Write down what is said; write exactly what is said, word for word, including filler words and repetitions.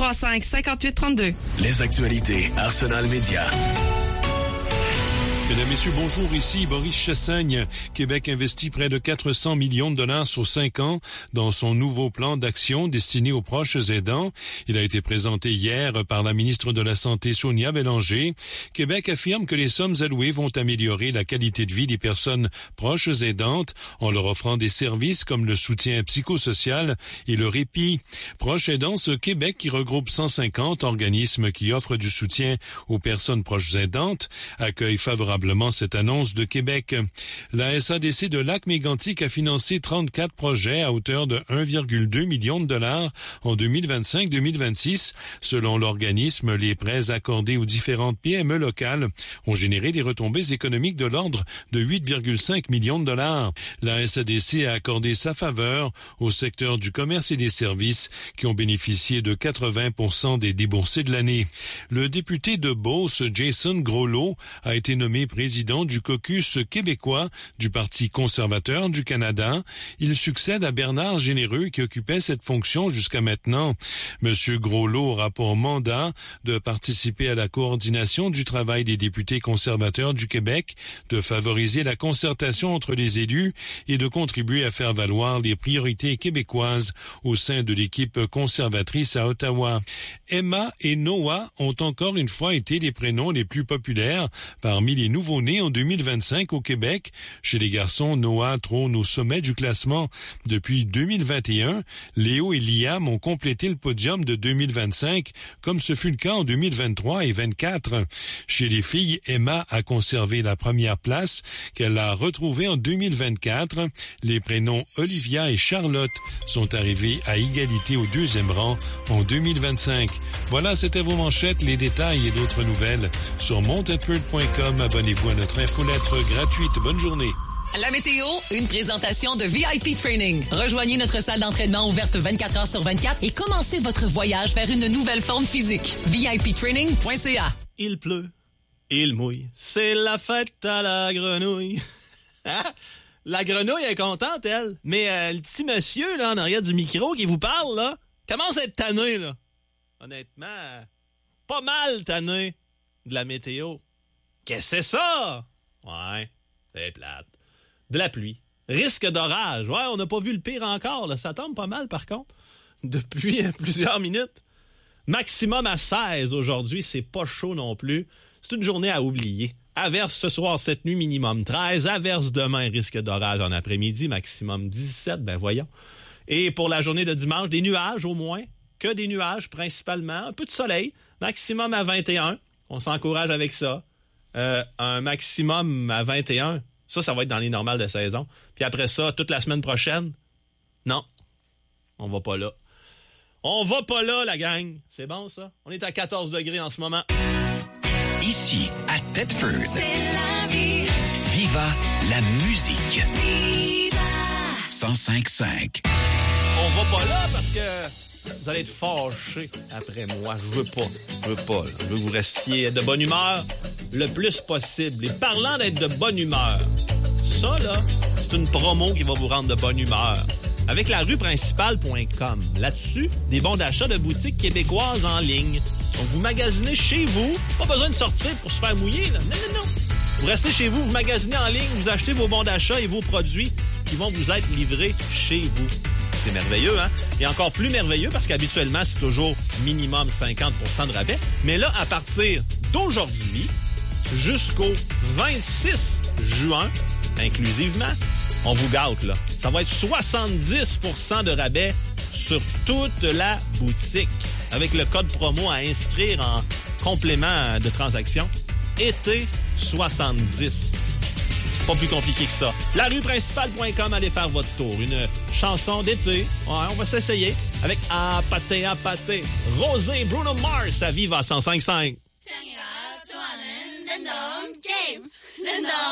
trois cinq, cinq huit trois deux. Les actualités Arsenal Média. Mesdames, Messieurs, bonjour, ici Boris Chassagne. Québec investit près de quatre cents millions de dollars sur cinq ans dans son nouveau plan d'action destiné aux proches aidants. Il a été présenté hier par la ministre de la Santé, Sonia Bélanger. Québec affirme que les sommes allouées vont améliorer la qualité de vie des personnes proches aidantes en leur offrant des services comme le soutien psychosocial et le répit. Proches aidants, ce Québec qui regroupe cent cinquante organismes qui offrent du soutien aux personnes proches aidantes, accueille favorablement cette annonce de Québec. La S A D C de Lac-Mégantic a financé trente-quatre projets à hauteur de un virgule deux million de dollars en deux mille vingt-cinq deux mille vingt-six. Selon l'organisme, les prêts accordés aux différentes P M E locales ont généré des retombées économiques de l'ordre de huit virgule cinq millions de dollars. La S A D C a accordé sa faveur au secteur du commerce et des services qui ont bénéficié de quatre-vingts pour cent des déboursés de l'année. Le député de Beauce, Jason Groslo, a été nommé président du caucus québécois du Parti conservateur du Canada. Il succède à Bernard Généreux qui occupait cette fonction jusqu'à maintenant. Monsieur Groslo aura pour mandat de participer à la coordination du travail des députés conservateurs du Québec, de favoriser la concertation entre les élus et de contribuer à faire valoir les priorités québécoises au sein de l'équipe conservatrice à Ottawa. Emma et Noah ont encore une fois été les prénoms les plus populaires parmi les nouveau-nés en deux mille vingt-cinq au Québec. Chez les garçons, Noah trône au sommet du classement depuis deux mille vingt et un. Léo et Liam ont complété le podium de deux mille vingt-cinq, comme ce fut le cas en deux mille vingt-trois et vingt-quatre. Chez les filles, Emma a conservé la première place qu'elle a retrouvée en deux mille vingt-quatre. Les prénoms Olivia et Charlotte sont arrivés à égalité au deuxième rang en deux mille vingt-cinq. Voilà, c'était vos manchettes, les détails et d'autres nouvelles sur montedford point com. Abonnez-vous à notre infolettre gratuite. Bonne journée. La météo, une présentation de V I P Training. Rejoignez notre salle d'entraînement ouverte vingt-quatre heures sur vingt-quatre et commencez votre voyage vers une nouvelle forme physique. V I P training point C A. Il pleut, il mouille, c'est la fête à la grenouille. La grenouille est contente, elle. Mais euh, le petit monsieur là en arrière du micro qui vous parle, là, commence à être tanné, là. Honnêtement, pas mal tanné de la météo. Qu'est-ce que c'est ça? Ouais, c'est plate. De la pluie. Risque d'orage. Ouais, on n'a pas vu le pire encore, là. Ça tombe pas mal, par contre, depuis plusieurs minutes. Maximum à seize aujourd'hui, c'est pas chaud non plus. C'est une journée à oublier. Averse ce soir, cette nuit, minimum treize. Averse demain, risque d'orage en après-midi, maximum dix-sept, ben voyons. Et pour la journée de dimanche, des nuages au moins. Que des nuages, principalement. Un peu de soleil, maximum à vingt et un. On s'encourage avec ça. Euh, un maximum à vingt et un. Ça, ça va être dans les normales de saison. Puis après ça, toute la semaine prochaine, non, on va pas là. On va pas là, la gang. C'est bon, ça? On est à quatorze degrés en ce moment. Ici, à Thetford. C'est la vie. Viva la musique. Viva cent cinq cinq. On va pas là parce que vous allez être fâchés après moi. Je veux pas. Je veux pas. Là. Je veux que vous restiez de bonne humeur le plus possible. Et parlant d'être de bonne humeur, ça, là, c'est une promo qui va vous rendre de bonne humeur. Avec la rue principale point com. Là-dessus, des bons d'achat de boutiques québécoises en ligne. Donc, vous magasinez chez vous. Pas besoin de sortir pour se faire mouiller, là. Non, non, non. Vous restez chez vous, vous magasinez en ligne, vous achetez vos bons d'achat et vos produits qui vont vous être livrés chez vous. C'est merveilleux, hein? Et encore plus merveilleux parce qu'habituellement, c'est toujours minimum cinquante pour cent de rabais. Mais là, à partir d'aujourd'hui jusqu'au vingt-six juin, inclusivement, on vous gâte, là. Ça va être soixante-dix pour cent de rabais sur toute la boutique. Avec le code promo à inscrire en complément de transaction, été soixante-dix. Pas plus compliqué que ça. La rue principale point com, allez faire votre tour. Une chanson d'été. Ouais, on va s'essayer. Avec À pâté, à pâté. Rosé, Bruno Mars, à Viva cent cinq cinq.